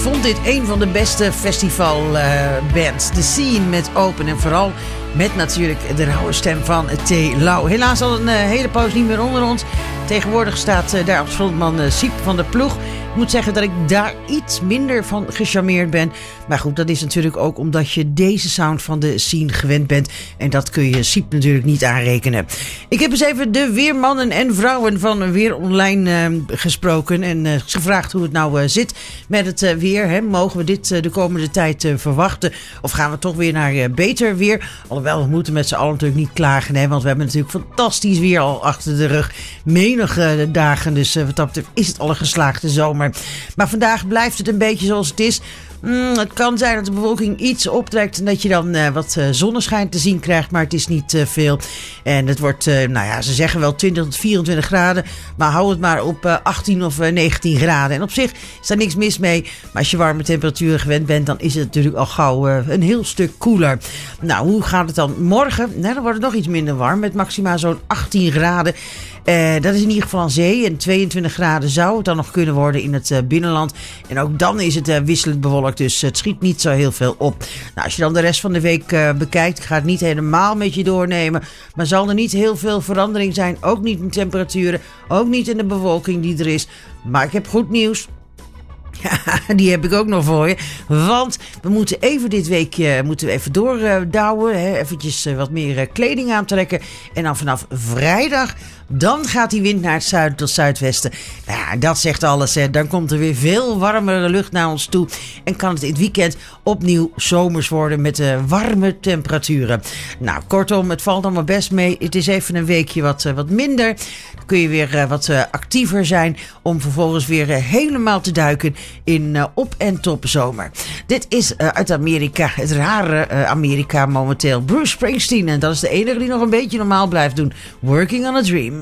vond dit een van de beste festivalbands. The Scene met Open en vooral met natuurlijk de rauwe stem van T. Lau. Helaas al een hele poos niet meer onder ons. Tegenwoordig staat daar als frontman Siep van der Ploeg. Ik moet zeggen dat ik daar iets minder van gecharmeerd ben. Maar goed, dat is natuurlijk ook omdat je deze sound van de Scene gewend bent. En dat kun je Siep natuurlijk niet aanrekenen. Ik heb eens even de weermannen en vrouwen van Weer Online gesproken. En gevraagd hoe het nou zit met het weer. Hè. Mogen we dit de komende tijd verwachten? Of gaan we toch weer naar beter weer? Alhoewel, we moeten met z'n allen natuurlijk niet klagen. Hè, want we hebben natuurlijk fantastisch weer al achter de rug. Menige dagen. Dus wat dat betreft is het al een geslaagde zomer. Maar vandaag blijft het een beetje zoals het is. Het kan zijn dat de bewolking iets optrekt en dat je dan wat zonneschijn te zien krijgt, maar het is niet veel. En het wordt, ze zeggen wel 20 tot 24 graden, maar hou het maar op 18 of 19 graden. En op zich is daar niks mis mee, maar als je warme temperaturen gewend bent, dan is het natuurlijk al gauw een heel stuk koeler. Nou, hoe gaat het dan morgen? Nou, dan wordt het nog iets minder warm, met maximaal zo'n 18 graden. Dat is in ieder geval aan zee. En 22 graden zou het dan nog kunnen worden in het binnenland. En ook dan is het wisselend bewolkt. Dus het schiet niet zo heel veel op. Nou, als je dan de rest van de week bekijkt. Ik ga het niet helemaal met je doornemen. Maar zal er niet heel veel verandering zijn. Ook niet in temperaturen. Ook niet in de bewolking die er is. Maar ik heb goed nieuws. Ja, die heb ik ook nog voor je. Want we moeten even dit weekje even doordouwen. Eventjes wat meer kleding aantrekken. En dan vanaf vrijdag, dan gaat die wind naar het zuiden tot zuidwesten. Nou ja, dat zegt alles. Hè. Dan komt er weer veel warmere lucht naar ons toe. En kan het in het weekend opnieuw zomers worden met warme temperaturen. Nou, kortom, het valt allemaal best mee. Het is even een weekje wat minder. Dan kun je weer wat actiever zijn om vervolgens weer helemaal te duiken in op- en top zomer. Dit is uit Amerika, het rare Amerika momenteel. Bruce Springsteen, en dat is de enige die nog een beetje normaal blijft doen. Working on a Dream.